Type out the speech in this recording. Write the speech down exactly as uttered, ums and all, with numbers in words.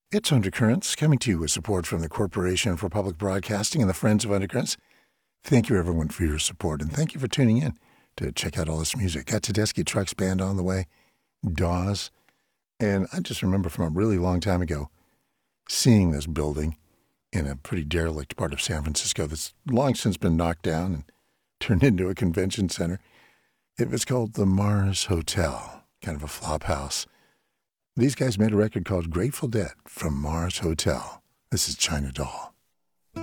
It's Undercurrents, coming to you with support from the Corporation for Public Broadcasting and the Friends of Undercurrents. Thank you, everyone, for your support, and thank you for tuning in to check out all this music. Got Tedeschi Trucks Band on the way, Dawes, and I just remember from a really long time ago seeing this building in a pretty derelict part of San Francisco that's long since been knocked down and turned into a convention center. It was called the Mars Hotel, kind of a flop house. These guys made a record called Grateful Dead from Mars Hotel. This is China Doll.